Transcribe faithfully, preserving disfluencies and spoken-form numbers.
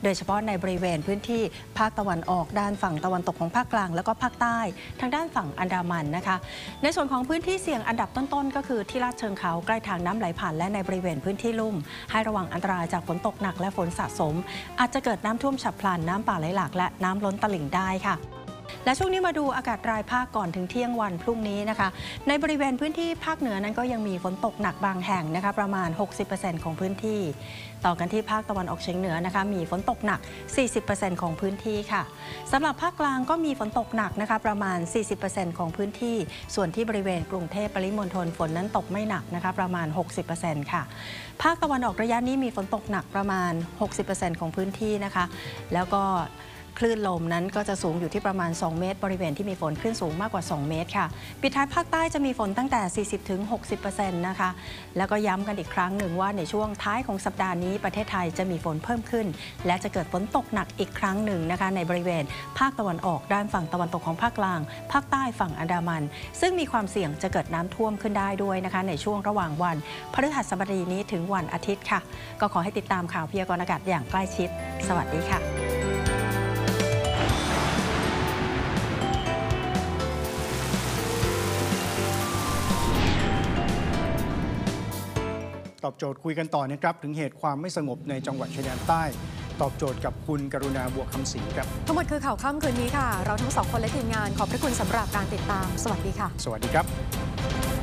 โดยเฉพาะในบริเวณพื้นที่ภาคตะวันออกด้านฝั่งตะวันตกของภาคกลางแล้วก็ภาคใต้ทางด้านฝั่งอันดามันนะคะในส่วนของพื้นที่เสี่ยงอันดับต้นๆก็คือที่ลาดเชิงเขาใกล้ทางน้ำไหลผ่านและในบริเวณพื้นที่ลุ่มให้ระวังอันตรายจากฝนตกหนักและฝนสะสมอาจจะเกิดน้ำท่วมฉับพลันน้ำป่าไหลหลากและน้ำล้นตลิ่งได้ค่ะและช่วงนี้มาดูอากาศรายภาคก่อนถึงเที่ยงวันพรุ่งนี้นะคะในบริเวณพื้นที่ภาคเหนือนั้นก็ยังมีฝนตกหนักบางแห่งนะคะประมาณ หกสิบเปอร์เซ็นต์ ของพื้นที่ต่อกันที่ภาคตะวันออกเฉียงเหนือนะคะมีฝนตกหนัก สี่สิบเปอร์เซ็นต์ ของพื้นที่ค่ะสำหรับภาคกลางก็มีฝนตกหนักนะคะประมาณ สี่สิบเปอร์เซ็นต์ ของพื้นที่ส่วนที่บริเวณกรุงเทพปริมณฑลฝนนั้นตกไม่หนักนะคะประมาณ หกสิบเปอร์เซ็นต์ ค่ะภาคตะวันออกระยะนี้มีฝนตกหนักประมาณ หกสิบเปอร์เซ็นต์ ของพื้นที่นะคะแล้วก็คลื่นลมนั้นก็จะสูงอยู่ที่ประมาณสองเมตรบริเวณที่มีฝนคลื่นสูงมากกว่าสองเมตรค่ะปิดท้ายภาคใต้จะมีฝนตั้งแต่ สี่สิบถึงหกสิบเปอร์เซ็นต์ นะคะแล้วก็ย้ำกันอีกครั้งหนึ่งว่าในช่วงท้ายของสัปดาห์นี้ประเทศไทยจะมีฝนเพิ่มขึ้นและจะเกิดฝนตกหนักอีกครั้งหนึ่งนะคะในบริเวณภาคตะวันออกด้านฝั่งตะวันตกของภาคกลางภาคใต้ฝั่งอันดามันซึ่งมีความเสี่ยงจะเกิดน้ำท่วมขึ้นได้ด้วยนะคะในช่วงระหว่างวันพฤหัสบดีนี้ถึงวันอาทิตย์ค่ะก็ขอให้ติดตามข่าวพยากรณ์อากาศอย่างใกล้ชิดสวัสดีค่ะตอบโจทย์คุยกันต่อนะครับถึงเหตุความไม่สงบในจังหวัดชายแดนใต้ตอบโจทย์กับคุณกรุณาบัวคำศรีครับทั้งหมดคือข่าวค่ำคืนนี้ค่ะเราทั้งสองคนและทีมงานขอบพระคุณสำหรับการติดตามสวัสดีค่ะสวัสดีครับ